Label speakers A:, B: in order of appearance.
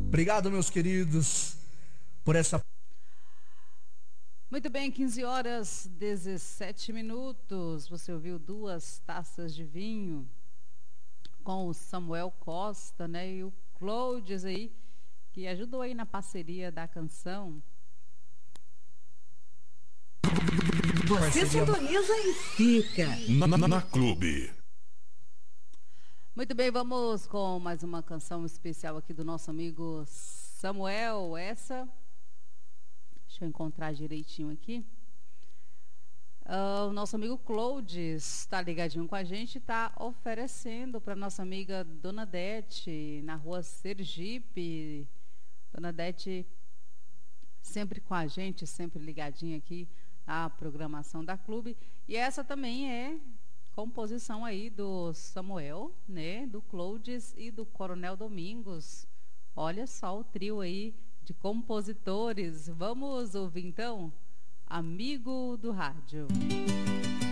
A: Obrigado, meus queridos, por essa...
B: Muito bem, 15 horas 17 minutos. Você ouviu 2 taças de vinho com o Samuel Costa, né? E o Cloudes aí, que ajudou aí na parceria da canção.
C: Você sintoniza e fica
D: na Clube.
B: Muito bem, vamos com mais uma canção especial aqui do nosso amigo Samuel. Deixa eu encontrar direitinho aqui. O nosso amigo Cloudes está ligadinho com a gente, está oferecendo para nossa amiga Dona Dete, na rua Sergipe. Dona Dete sempre com a gente, sempre ligadinha aqui na programação da Clube. E essa também é composição aí do Samuel, né, do Cloudes e do Coronel Domingos. Olha só o trio aí de compositores. Vamos ouvir então, Amigo do Rádio.